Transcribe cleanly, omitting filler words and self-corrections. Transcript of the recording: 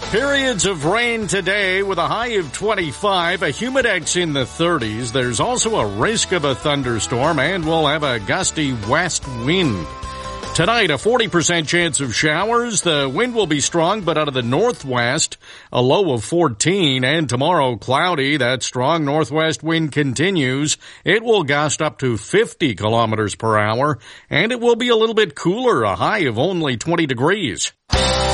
Periods of rain today with a high of 25, a humidex in the 30s. There's also a risk of a thunderstorm, and we'll have a gusty west wind. Tonight, a 40% chance of showers. The wind will be strong, but out of the northwest, a low of 14. And tomorrow, cloudy. That strong northwest wind continues. It will gust up to 50 kilometers per hour, and it will be a little bit cooler, a high of only 20 degrees.